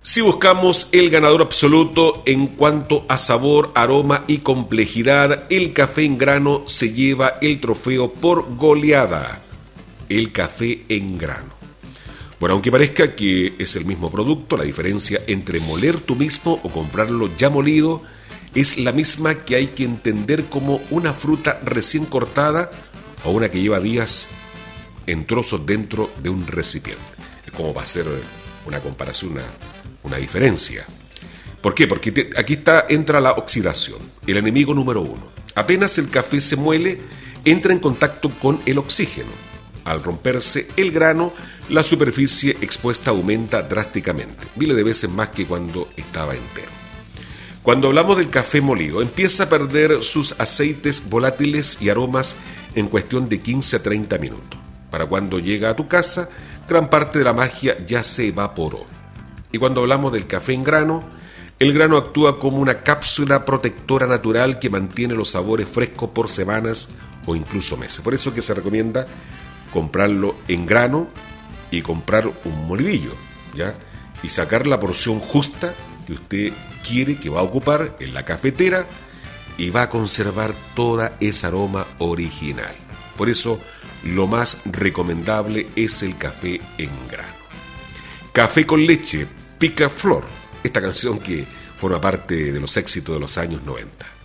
Si buscamos el ganador absoluto en cuanto a sabor, aroma y complejidad, el café en grano se lleva el trofeo por goleada. El café en grano. Bueno, aunque parezca que es el mismo producto, la diferencia entre moler tú mismo o comprarlo ya molido es la misma que hay que entender como una fruta recién cortada o una que lleva días en trozos dentro de un recipiente. Es como va a ser una comparación, una diferencia. ¿Por qué? Porque aquí entra la oxidación, el enemigo número uno. Apenas el café se muele, entra en contacto con el oxígeno. Al romperse el grano, la superficie expuesta aumenta drásticamente, miles de veces más que cuando estaba entero. Cuando hablamos del café molido, empieza a perder sus aceites volátiles y aromas en cuestión de 15 a 30 minutos. Para cuando llega a tu casa, gran parte de la magia ya se evaporó. Y cuando hablamos del café en grano, el grano actúa como una cápsula protectora natural que mantiene los sabores frescos por semanas o incluso meses. Por eso que se recomienda comprarlo en grano y comprar un molidillo, ¿ya? Y sacar la porción justa que usted quiere, que va a ocupar en la cafetera, y va a conservar toda esa aroma original. Por eso, lo más recomendable es el café en grano. Café con leche, Picaflor, esta canción que forma parte de los éxitos de los años 90.